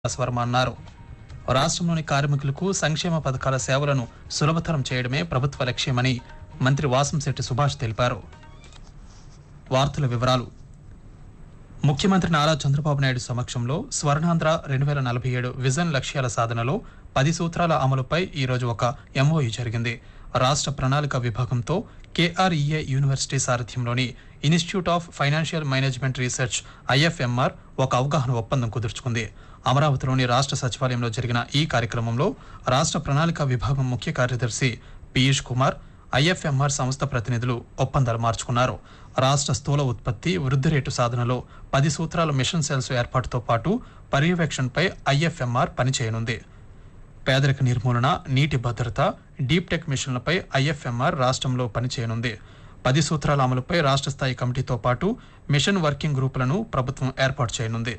వర్మ అన్నారు. రాష్ట్రంలోని కార్మికులకు సంక్షేమ పథకాల సేవలను సులభతరం చేయడమే ప్రభుత్వ లక్ష్యమని మంత్రి వాసంశెట్టి సుభాష్ తెలిపారు. వార్తల వివరాలు. ముఖ్యమంత్రి నారా చంద్రబాబు నాయుడు సమక్షంలో స్వర్ణాంధ్ర 2047 విజన్ లక్ష్యాల సాధనలో 10 సూత్రాల అమలుపై ఈరోజు ఒక ఎంఓయూ జరిగింది. రాష్ట్ర ప్రణాళిక విభాగంతో కేఆర్ఈఏ university సారథ్యంలోని institute of financial management research IFMR ఒక అవగాహన ఒప్పందం కుదుర్చుకుంది. అమరావతిలోని రాష్ట్ర సచివాలయంలో జరిగిన ఈ కార్యక్రమంలో రాష్ట్ర ప్రణాళిక విభాగం ముఖ్య కార్యదర్శి పీయూష్ కుమార్, ఐఎఫ్ఎంఆర్ సంస్థ ప్రతినిధులు ఒప్పందాలు మార్చుకున్నారు. రాష్ట్ర స్థూల ఉత్పత్తి వృద్ధి రేటు సాధనలో 10 సూత్రాల మిషన్ సెల్స్ ఏర్పాటుతో పాటు పర్యవేక్షణపై ఐఎఫ్ఎంఆర్ పనిచేయనుంది. పేదరిక నిర్మూలన, నీటి భద్రత, డీప్ టెక్ మిషన్లపై ఐఎఫ్ఎంఆర్ రాష్ట్రంలో పనిచేయనుంది. 10 సూత్రాల అమలుపై రాష్ట్ర స్థాయి కమిటీతో పాటు మిషన్ వర్కింగ్ గ్రూపులను ప్రభుత్వం ఏర్పాటు చేయనుంది.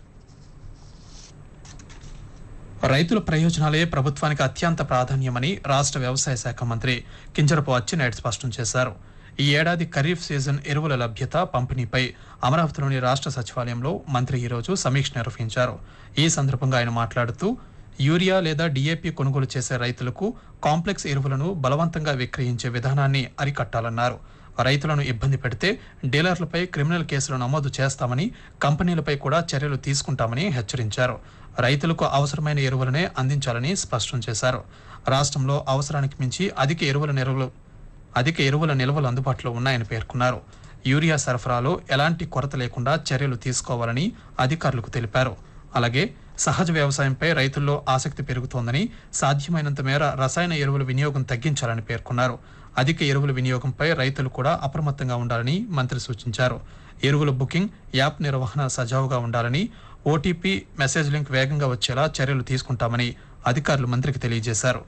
రైతుల ప్రయోజనాలే ప్రభుత్వానికి అత్యంత ప్రాధాన్యమని రాష్ట్ర వ్యవసాయ శాఖ మంత్రి కింజరపు అచ్చెన్నాయుడు స్పష్టం చేశారు. ఈ ఏడాది ఖరీఫ్ సీజన్ ఎరువుల లభ్యత, పంపిణీపై అమరావతిలోని రాష్ట్ర సచివాలయంలో మంత్రి ఈరోజు సమీక్ష నిర్వహించారు. ఈ సందర్భంగా ఆయన మాట్లాడుతూ యూరియా లేదా డీఏపీ కొనుగోలు చేసే రైతులకు కాంప్లెక్స్ ఎరువులను బలవంతంగా విక్రయించే విధానాన్ని అరికట్టాలన్నారు. రైతులను ఇబ్బంది పెడితే డీలర్లపై క్రిమినల్ కేసులు నమోదు చేస్తామని, కంపెనీలపై కూడా చర్యలు తీసుకుంటామని హెచ్చరించారు. రైతులకు అవసరమైన ఎరువులనే అందించాలని స్పష్టం చేశారు. రాష్ట్రంలో అవసరానికి మించి అధిక ఎరువుల నిల్వలు అందుబాటులో ఉన్నాయని పేర్కొన్నారు. యూరియా సరఫరాలో ఎలాంటి కొరత లేకుండా చర్యలు తీసుకోవాలని అధికారులకు తెలిపారు. అలాగే సహజ వ్యవసాయంపై రైతుల్లో ఆసక్తి పెరుగుతోందని, సాధ్యమైనంత మేర రసాయన ఎరువుల వినియోగం తగ్గించాలని పేర్కొన్నారు. అధిక ఎరువుల వినియోగంపై రైతులు కూడా అప్రమత్తంగా ఉండాలని మంత్రి సూచించారు. ఎరువుల బుకింగ్, యాప్ నిర్వహణ సజావుగా ఉండాలని, ఓటీపీ మెసేజ్ లింక్ వేగంగా వచ్చేలా చర్యలు తీసుకుంటామని అధికారులు మంత్రికి తెలియజేశారు.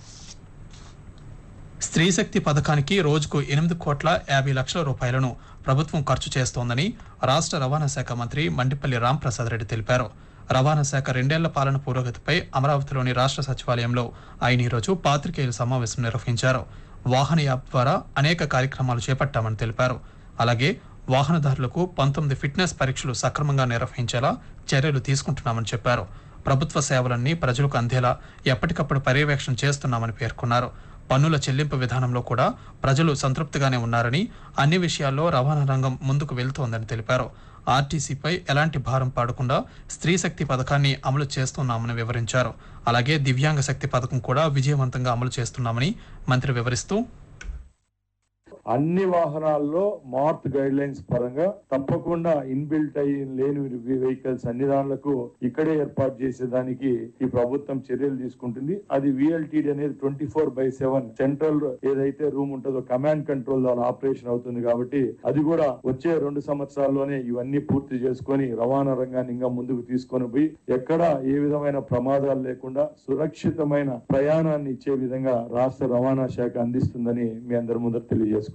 స్త్రీశక్తి పథకానికి రోజుకు 8,50,00,000 రూపాయలను ప్రభుత్వం ఖర్చు చేస్తోందని రాష్ట్ర రవాణా శాఖ మంత్రి మండిపల్లి రాంప్రసాద్ రెడ్డి తెలిపారు. రవాణా శాఖ 2 ఏళ్ల పాలన పురోగతిపై అమరావతిలోని రాష్ట్ర సచివాలయంలో ఆయన ఈరోజు పాత్రికేయుల సమావేశం నిర్వహించారు. వాహన యాప్ ద్వారా అనేక కార్యక్రమాలు చేపట్టామని తెలిపారు. అలాగే వాహనదారులకు 19 ఫిట్నెస్ పరీక్షలు సక్రమంగా నిర్వహించేలా చర్యలు తీసుకుంటున్నామని చెప్పారు. ప్రభుత్వ సేవలన్నీ ప్రజలకు అందేలా ఎప్పటికప్పుడు పర్యవేక్షణ చేస్తున్నామని పేర్కొన్నారు. పన్నుల చెల్లింపు విధానంలో కూడా ప్రజలు సంతృప్తిగానే ఉన్నారని, అన్ని విషయాల్లో రవాణా రంగం ముందుకు వెళ్తోందని తెలిపారు. ఆర్టీసీపై ఎలాంటి భారం పడకుండా స్త్రీ శక్తి పథకాన్ని అమలు చేస్తున్నామని వివరించారు. అలాగే దివ్యాంగ శక్తి పథకం కూడా విజయవంతంగా అమలు చేస్తున్నామని మంత్రి వివరిస్తూ, అన్ని వాహనాల్లో మార్త్ గైడ్ లైన్స్ పరంగా తప్పకుండా ఇన్బిల్ట్ అయ్యి లేని వెహికల్స్ అన్ని దానిలకు ఇక్కడే ఏర్పాటు చేసేదానికి ఈ ప్రభుత్వం చర్యలు తీసుకుంటుంది. అది విఎల్టీడీ అనేది 24/7 సెంట్రల్ ఏదైతే రూమ్ ఉంటుందో కమాండ్ కంట్రోల్ ద్వారా ఆపరేషన్ అవుతుంది. కాబట్టి అది కూడా వచ్చే 2 సంవత్సరాల్లోనే ఇవన్నీ పూర్తి చేసుకొని రవాణా రంగాన్ని ఇంకా ముందుకు తీసుకొని పోయి ఎక్కడ ఏ విధమైన ప్రమాదాలు లేకుండా సురక్షితమైన ప్రయాణాన్ని ఇచ్చే విధంగా రాష్ట్ర రవాణా శాఖ అందిస్తుందని మీ అందరి ముందర తెలియజేసుకుంటున్నాను.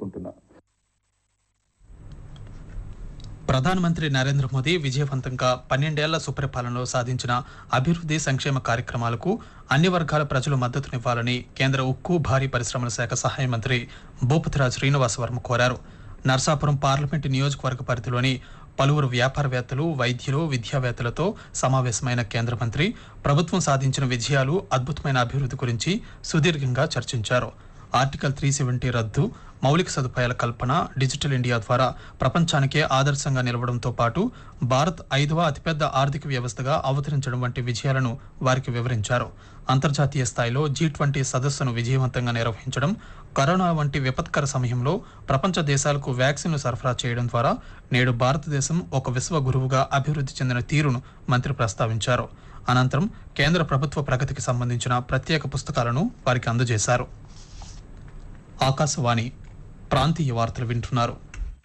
ప్రధానమంత్రి నరేంద్ర మోదీ విజయవంతంగా 12 ఏళ్ల సుపరిపాలనలో సాధించిన అభివృద్ధి సంక్షేమ కార్యక్రమాలకు అన్ని వర్గాల ప్రజలు మద్దతునివ్వాలని కేంద్ర ఉక్కు, భారీ పరిశ్రమల శాఖ సహాయ మంత్రి భూపతిరాజు శ్రీనివాస్ వర్మ కోరారు. నర్సాపురం పార్లమెంటు నియోజకవర్గ పరిధిలోని పలువురు వ్యాపారవేత్తలు, వైద్యులు, విద్యావేత్తలతో సమావేశమైన కేంద్ర మంత్రి ప్రభుత్వం సాధించిన విజయాలు, అద్భుతమైన అభివృద్ధి గురించి సుదీర్ఘంగా చర్చించారు. ఆర్టికల్ 370 రద్దు, మౌలిక సదుపాయాల కల్పన, డిజిటల్ ఇండియా ద్వారా ప్రపంచానికే ఆదర్శంగా నిలవడంతో పాటు భారత్ 5వ అతిపెద్ద ఆర్థిక వ్యవస్థగా అవతరించడం వంటి విజయాలను వారికి వివరించారు. అంతర్జాతీయ స్థాయిలో G20 సదస్సును విజయవంతంగా నిర్వహించడం, కరోనా వంటి విపత్కర సమయంలో ప్రపంచ దేశాలకు వ్యాక్సిన్లు సరఫరా చేయడం ద్వారా నేడు భారతదేశం ఒక విశ్వ గురువుగా అభివృద్ధి చెందిన తీరును మంత్రి ప్రస్తావించారు. అనంతరం కేంద్ర ప్రభుత్వ ప్రగతికి సంబంధించిన ప్రత్యేక పుస్తకాలను వారికి అందజేశారు. ఆకాశవాణి ప్రాంతీయ వార్తలు వింటున్నారు.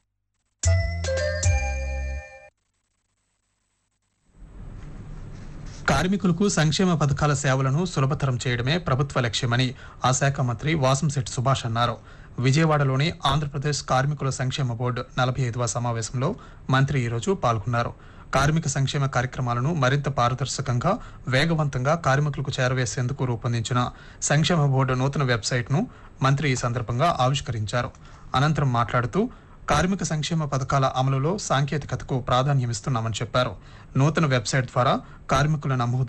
కార్మికులకు సంక్షేమ పథకాల సేవలను సులభతరం చేయడమే ప్రభుత్వ లక్ష్యమని ఆ శాఖ మంత్రి వాసంశెట్టి సుభాష్ అన్నారు. విజయవాడలోని ఆంధ్రప్రదేశ్ కార్మికుల సంక్షేమ బోర్డు 45వ సమావేశంలో మంత్రి ఈరోజు పాల్గొన్నారు. కార్మిక సంక్షేమ కార్యక్రమాలను మరింత పారదర్శకంగా, వేగవంతంగా కార్మికులకు చేరవేసేందుకు రూపొందించిన సంక్షేమ బోర్డు నూతన వెబ్సైట్ను మంత్రి ఈ సందర్భంగా ఆవిష్కరించారు. అనంతరం మాట్లాడుతూ కార్మిక సంక్షేమ పథకాల అమలులో సాంకేతికతకు ప్రాధాన్యమిస్తున్నామని చెప్పారు. నూతన వెబ్సైట్ ద్వారా కార్మికుల నమోదు